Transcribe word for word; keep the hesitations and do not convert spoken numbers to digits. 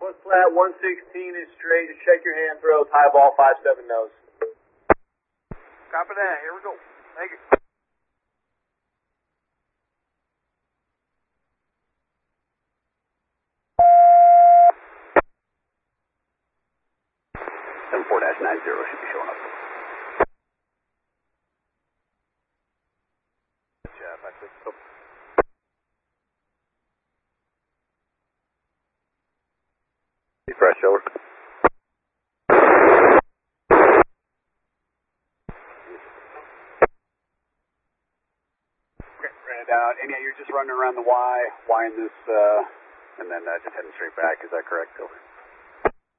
Northwest flat, one sixteen is straight. Just check your hand throws. High ball, five seven nose. Copy that. Here we go. Thank you. seven four dash nine zero should be showing up. Good job. I think so. Fresh over. Okay, ran it down. And yeah, you're just running around the Y, Y in this, uh, and then uh, just heading straight back. Is that correct? Over.